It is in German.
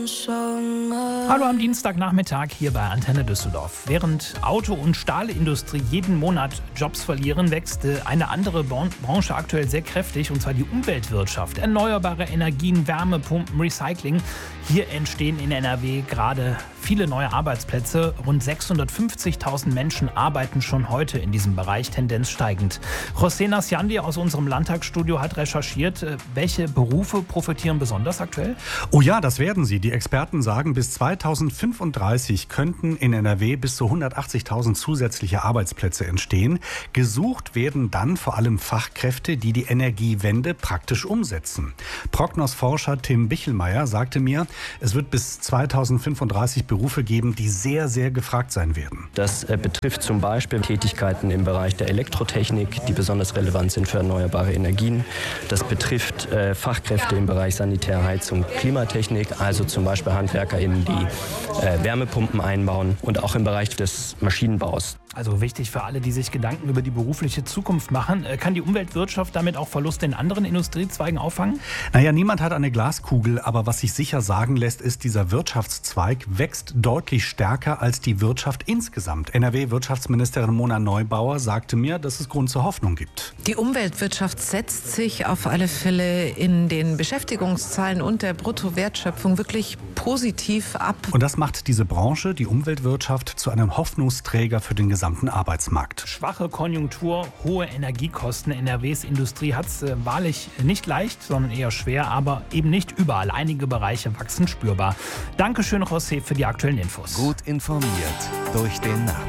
Hallo am Dienstagnachmittag hier bei Antenne Düsseldorf. Während Auto- und Stahlindustrie jeden Monat Jobs verlieren, wächst eine andere Branche aktuell sehr kräftig, und zwar die Umweltwirtschaft. Erneuerbare Energien, Wärmepumpen, Recycling. Hier entstehen in NRW gerade viele neue Arbeitsplätze. Rund 650.000 Menschen arbeiten schon heute in diesem Bereich, Tendenz steigend. José Nasciandi aus unserem Landtagsstudio hat recherchiert, welche Berufe profitieren besonders aktuell? Oh ja, das werden sie. Die Experten sagen, bis 2035 könnten in NRW bis zu 180.000 zusätzliche Arbeitsplätze entstehen. Gesucht werden dann vor allem Fachkräfte, die die Energiewende praktisch umsetzen. Prognos-Forscher Tim Bichelmeier sagte mir, es wird bis 2035 Berufe geben, die sehr, sehr gefragt sein werden. Das betrifft zum Beispiel Tätigkeiten im Bereich der Elektrotechnik, die besonders relevant sind für erneuerbare Energien. Das betrifft Fachkräfte im Bereich Sanitär, Heizung, Klimatechnik, also zum Beispiel HandwerkerInnen, die Wärmepumpen einbauen, und auch im Bereich des Maschinenbaus. Also wichtig für alle, die sich Gedanken über die berufliche Zukunft machen. Kann die Umweltwirtschaft damit auch Verluste in anderen Industriezweigen auffangen? Naja, niemand hat eine Glaskugel, aber was sich sicher sagen lässt, ist, dieser Wirtschaftszweig wächst deutlich stärker als die Wirtschaft insgesamt. NRW-Wirtschaftsministerin Mona Neubauer sagte mir, dass es Grund zur Hoffnung gibt. Die Umweltwirtschaft setzt sich auf alle Fälle in den Beschäftigungszahlen und der Bruttowertschöpfung wirklich positiv ab. Und das macht diese Branche, die Umweltwirtschaft, zu einem Hoffnungsträger für den gesamten Arbeitsmarkt. Schwache Konjunktur, hohe Energiekosten. NRWs Industrie hat es wahrlich nicht leicht, sondern eher schwer, aber eben nicht überall. Einige Bereiche wachsen spürbar. Dankeschön, José, für die aktuellen Infos. Gut informiert durch den Nachmittag.